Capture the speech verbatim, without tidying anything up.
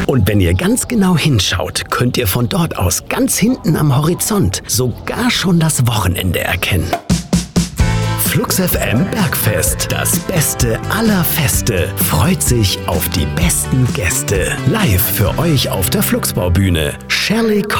Und wenn ihr ganz genau hinschaut, könnt ihr von dort aus ganz hinten am Horizont sogar schon das Wochenende erkennen. Flux F M Bergfest, das Beste aller Feste, freut sich auf die besten Gäste. Live für euch auf der Fluxbaubühne. Shirley